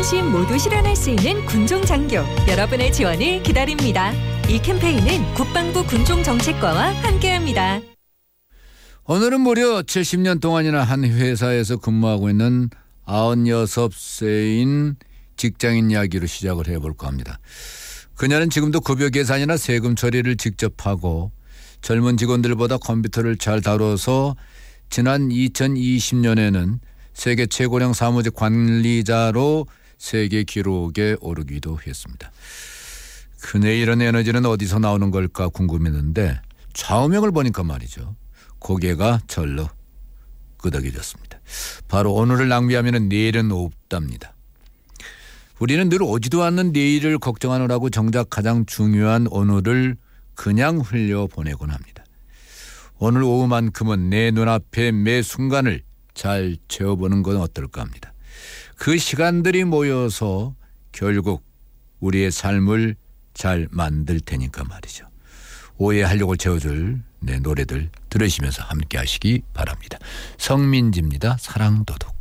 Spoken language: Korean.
어르신 모두 실현할 수 있는 군종장교, 여러분의 지원을 기다립니다. 이 캠페인은 국방부 군종정책과와 함께합니다. 오늘은 무려 70년 동안이나 한 회사에서 근무하고 있는 96세인 직장인 이야기로 시작을 해볼까 합니다. 그녀는 지금도 급여 계산이나 세금 처리를 직접 하고 젊은 직원들보다 컴퓨터를 잘 다뤄서 지난 2020년에는 세계 최고령 사무직 관리자로 세계 기록에 오르기도 했습니다. 그녀의 이런 에너지는 어디서 나오는 걸까 궁금했는데 좌우명을 보니까 말이죠. 고개가 절로 끄덕여졌습니다. 바로 오늘을 낭비하면 내일은 없답니다. 우리는 늘 오지도 않는 내일을 걱정하느라고 정작 가장 중요한 오늘을 그냥 흘려보내곤 합니다. 오늘 오후만큼은 내 눈앞의 매 순간을 잘 채워보는 건 어떨까 합니다. 그 시간들이 모여서 결국 우리의 삶을 잘 만들 테니까 말이죠. 오후에 활력을 채워줄 내 노래들 들으시면서 함께 하시기 바랍니다. 성민지입니다. 사랑도둑.